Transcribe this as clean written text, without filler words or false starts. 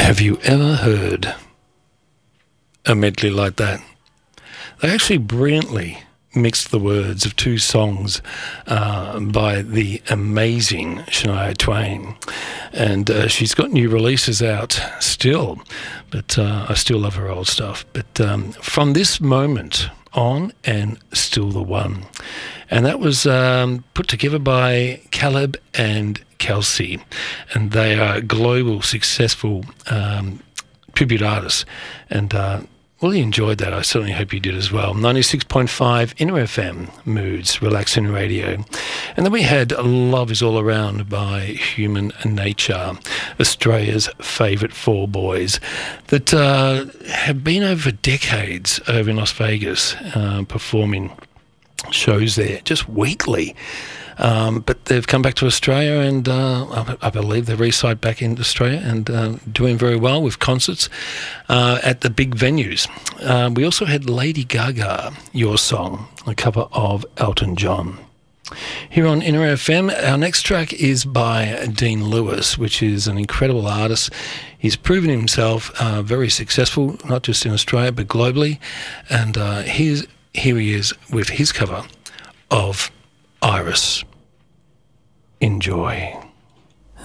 Have you ever heard a medley like that? They actually brilliantly mixed the words of two songs by the amazing Shania Twain. And she's got new releases out still, but I still love her old stuff. But From This Moment On and Still the One. And that was put together by Caleb and Kelsey. And they are global, successful tribute artists. And really enjoyed that. I certainly hope you did as well. 96.5 Inner FM Moods, relaxing radio. And then we had Love Is All Around by Human Nature, Australia's favourite four boys that have been over decades over in Las Vegas performing shows there just weekly. But they've come back to Australia, and I believe they're reside back in Australia and doing very well with concerts at the big venues. We also had Lady Gaga, Your Song, a cover of Elton John. Here on Inner FM, our next track is by Dean Lewis, which is an incredible artist. He's proven himself very successful, not just in Australia, but globally. And here he is with his cover of Iris. Enjoy.